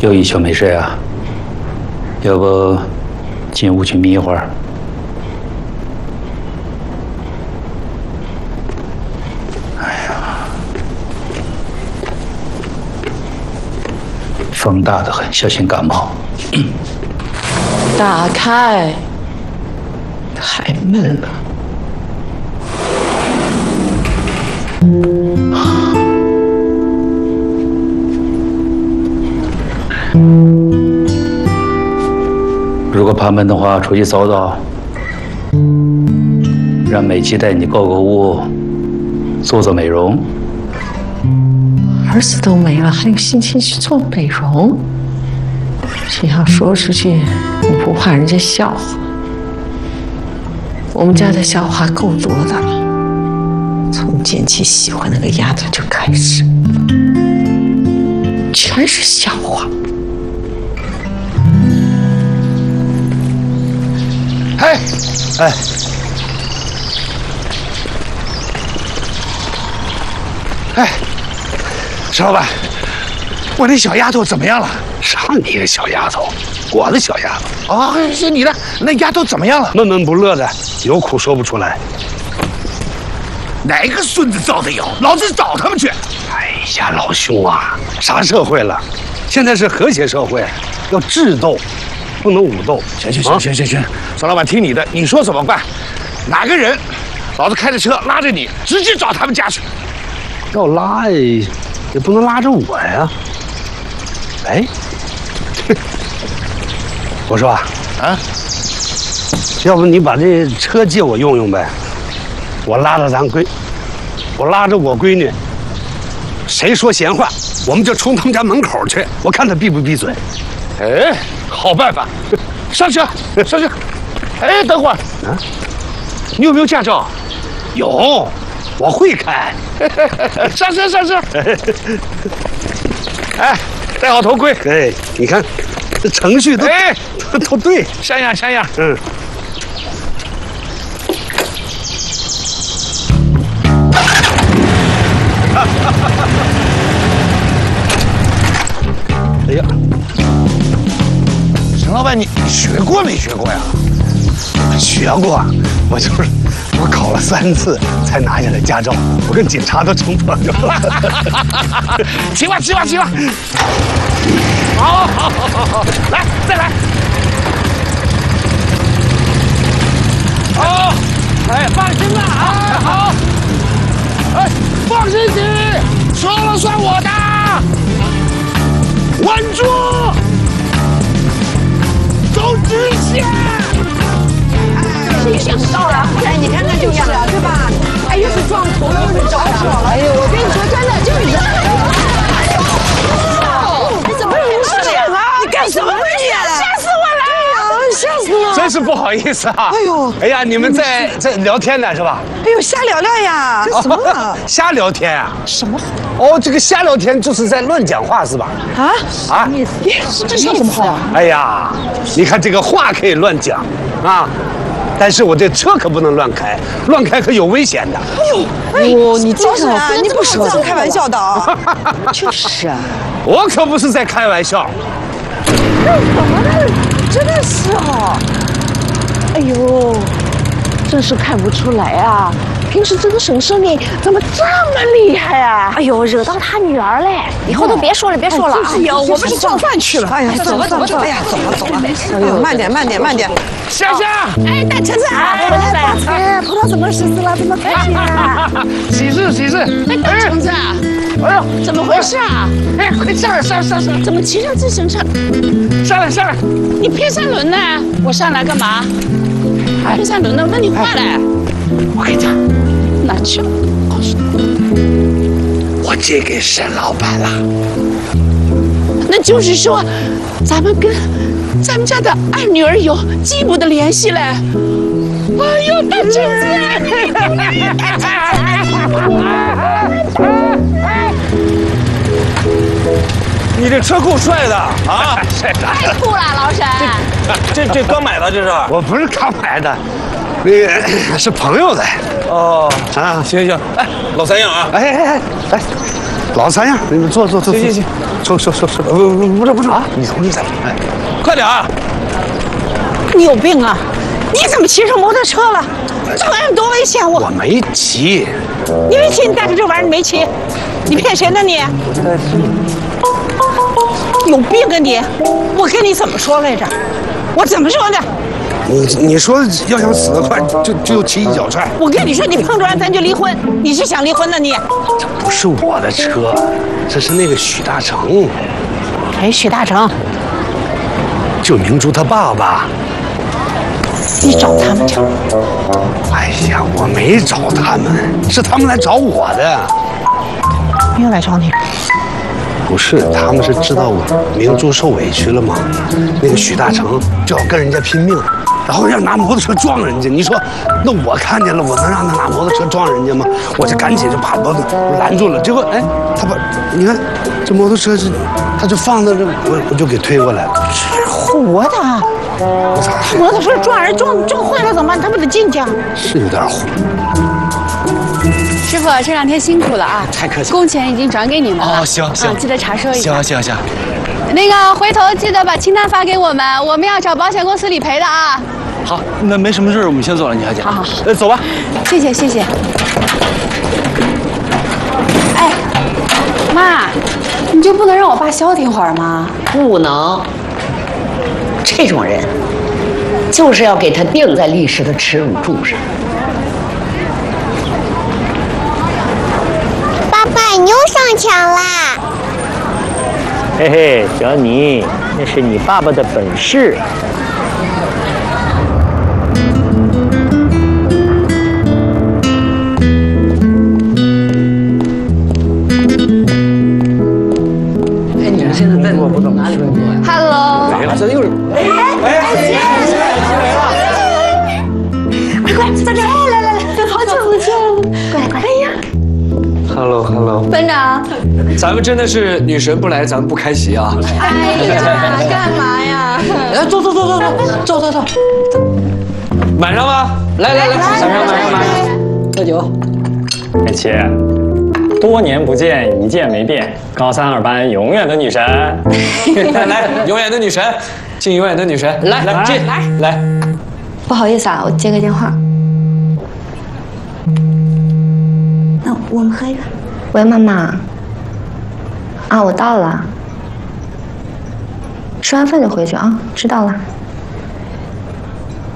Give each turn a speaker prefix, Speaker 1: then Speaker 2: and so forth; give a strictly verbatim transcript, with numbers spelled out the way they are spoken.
Speaker 1: 又一宿没睡啊？要不进屋去眯一会儿？哎呀，风大得很，小心感冒。
Speaker 2: 打开，太闷了。如果怕闷的话，出去走走，让美琪带你购购物，做做美容。 儿子都没了，还有心情去做美容？这样说出去，你不怕人家笑话？我们家的笑话够多的了，从建奇喜欢那个丫头就开始，全是笑话。
Speaker 3: 哎，哎，哎，石老板，我那小丫头怎么样了？
Speaker 1: 啥你个小丫头，我的小丫头
Speaker 3: 啊，是你的那丫头怎么样了？
Speaker 1: 闷闷不乐的，有苦说不出来。
Speaker 3: 哪个孙子造的谣？老子找他们去！
Speaker 1: 哎呀，老兄啊，啥社会了？现在是和谐社会，要智斗，不能武斗。
Speaker 3: 行行行行行行，石老板听你的，你说怎么办？哪个人？老子开着车拉着你，直接找他们家去。
Speaker 1: 要拉也也不能拉着我呀。哎，我说啊，
Speaker 3: 啊，
Speaker 1: 要不你把这车借我用用呗？我拉着咱闺，我拉着我闺女，谁说闲话，我们就冲他们家门口去，我看他闭不闭嘴。
Speaker 3: 哎，好办法，上车，上车。哎，等会儿，啊，你有没有驾照？
Speaker 1: 有，我会开。
Speaker 3: 上车，上车。哎，戴好头盔。
Speaker 1: 哎，你看，这程序都
Speaker 3: 哎
Speaker 1: 都都对，
Speaker 3: 像样像样。
Speaker 1: 嗯。哎呀，
Speaker 3: 沈老板，你你学过没学过呀？
Speaker 1: 学过，我就是我考了三次才拿下来驾照，我跟警察都成朋友了。
Speaker 3: 骑吧骑吧骑吧！好，好，好，好，好，来，再来。好，哎，放心吧啊！好，哎，放心骑，说了算我的。稳住，走直线。
Speaker 4: 谁想到了？哎，你看看就是啊，对吧？哎，又是撞头，又是着火了。哎呦，我跟你说，真的就是你。哎呦，你怎么回事呀？你干什么呢你？吓死我了！吓死我了！
Speaker 1: 真是不好意思啊！
Speaker 4: 哎呦，
Speaker 1: 哎呀，你们在在聊天呢是吧？
Speaker 4: 哎呦，瞎聊聊呀！这什么啊？
Speaker 1: 瞎聊天啊？
Speaker 4: 什么？
Speaker 1: 哦，这个瞎聊天就是在乱讲话是吧？
Speaker 4: 啊？
Speaker 1: 啊？
Speaker 4: 这像什么话？
Speaker 1: 哎呀，你看这个话可以乱讲啊，但是我这车可不能乱开，乱开可有危险的。
Speaker 4: 哎呦，你这是啊？你不是这样开玩笑的啊？就是啊。
Speaker 1: 我可不是在开玩笑。
Speaker 4: 那怎么了？真的是哦。哎呦，真是看不出来啊！平时这个婶婶你怎么这么厉害啊？
Speaker 5: 哎呦，惹到他女儿嘞！以后都别说了，别说了。
Speaker 4: 哎呦，我们是做饭去了。哎呀，走吧走吧走吧，哎呀，走了走了。哎呦，慢点慢点慢点。
Speaker 3: 下下。
Speaker 4: 哎，大橙子啊，回来了。哎，葡萄怎么死了？这么开心啊？
Speaker 3: 喜事喜事。
Speaker 4: 哎，大橙子啊，哎呦，怎么回事啊？
Speaker 3: 哎，快上来上来上来！
Speaker 4: 怎么骑上自行车？
Speaker 3: 上来上来！
Speaker 4: 你偏三轮呢？我上来干嘛？偏三轮呢？那你换来。
Speaker 3: 我跟你讲。
Speaker 4: 哪去了？告诉
Speaker 3: 我，我借给沈老板了。
Speaker 4: 那就是说，咱们跟咱们家的二女儿有进一步的联系嘞。哎呦，大侄子！
Speaker 1: 你这车够帅的啊！
Speaker 5: 太酷了，老沈。
Speaker 1: 这这刚买的这是？我不是刚买的。那个是朋友的哦啊，行行，哎，老三样啊，哎哎哎哎， 老三样，你们坐坐坐。
Speaker 3: 行行行，
Speaker 1: 说说说说，不不不是不是啊，你从这再来，哎，
Speaker 3: 快点啊！
Speaker 4: 你有病啊！你怎么骑上摩托车了？这玩意儿多危险！我
Speaker 1: 我没骑，
Speaker 4: 你没骑，你带着这玩意儿你没骑，你骗谁呢你？有病啊你！我跟你怎么说来着？我怎么说的？
Speaker 1: 你你说要想死得快，就就骑一脚踹。
Speaker 4: 我跟你说，你碰着完咱就离婚，你是想离婚呢你？
Speaker 1: 这不是我的车，这是那个许大成，
Speaker 4: 哎，许大成，
Speaker 1: 就明珠他爸爸。
Speaker 4: 你找他们去。
Speaker 1: 哎呀，我没找他们，是他们来找我的。
Speaker 4: 又来找你？
Speaker 1: 不是，他们是知道我明珠受委屈了吗？那个许大成就要跟人家拼命，然后要拿摩托车撞人家。你说，那我看见了，我能让他拿摩托车撞人家吗？我就赶紧就把摩托拦住了。结果，哎，他把，你看，这摩托车是，他就放在这，我我就给推过来了。
Speaker 4: 是活的。
Speaker 1: 我咋？
Speaker 4: 摩托车撞人撞撞坏了怎么办？他不得进去啊？
Speaker 1: 是有点糊。
Speaker 5: 师傅这两天辛苦了啊！
Speaker 3: 太客气了，
Speaker 5: 工钱已经转给你们了。
Speaker 3: 哦，行行，
Speaker 5: 啊，记得查收一下。
Speaker 3: 行行行。
Speaker 5: 那个回头记得把清单发给我们，我们要找保险公司理赔的啊。
Speaker 3: 好，那没什么事，我们先走了，倪小姐。
Speaker 5: 好好，
Speaker 3: 呃，走吧。
Speaker 5: 谢谢谢谢。哎，妈，你就不能让我爸消停会儿吗？
Speaker 2: 不能，这种人就是要给他钉在历史的耻辱柱上。
Speaker 6: 爸爸，你又上墙啦！
Speaker 7: 嘿嘿，小妮，那是你爸爸的本事。
Speaker 2: 哎，你们现在在哪里工作呀
Speaker 5: Hello，
Speaker 3: 没了，这又是。哎哎，
Speaker 6: 快快，在这儿！来来来，好久不见了，过来过来。哎呀
Speaker 3: Hello Hello，
Speaker 5: 班长。
Speaker 3: 咱们真的是女神不来，咱们不开席啊！
Speaker 5: 哎呀，干嘛呀？
Speaker 3: 来，坐坐坐坐坐坐坐坐。满上吗？来来来，满上满上满上，喝酒。
Speaker 7: 爱琪，多年不见，一见没变，高三二班永远的女神。
Speaker 3: 来来，永远的女神，敬永远的女神，来来敬来来。
Speaker 5: 不好意思啊，我接个电话。
Speaker 6: 那我们喝一个。
Speaker 5: 喂，妈妈。啊，我到了。吃完饭就回去啊，知道了。